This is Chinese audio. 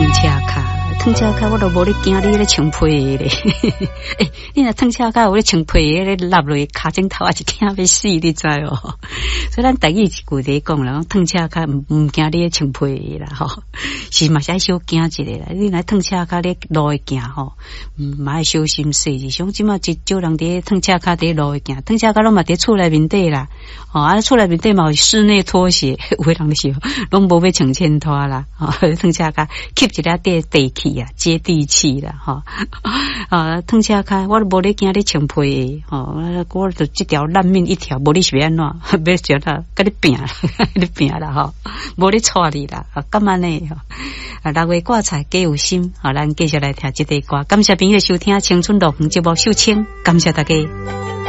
烫车卡。烫车卡我都无咧惊你咧穿皮咧，你若烫车卡有咧穿皮咧落落卡枕头也是惊要死，你知哦？所以咱第一句在讲啦，烫车卡唔惊你咧穿皮啦吼，是嘛是爱小惊一下啦。你若烫车卡咧路会行吼，嘛爱小心细致。像即马一少人伫烫车卡伫路会行，烫车卡拢嘛伫厝内面底啦，哦啊厝内面底嘛有室内拖鞋，有诶人是拢无要穿衬拖啦，哦烫车卡吸一下地气。接地气啦，哈啊！烫车卡，我都无咧惊你穿皮的，我就这条烂命一条，无你是要安怎？要叫他跟你拼，你拼啦，哈，无咧错你啦，干嘛呢？啊，6月挂彩皆有心，咱继续来听这个歌。感谢朋友收听《青春乐园》节目，秀清，感谢大家。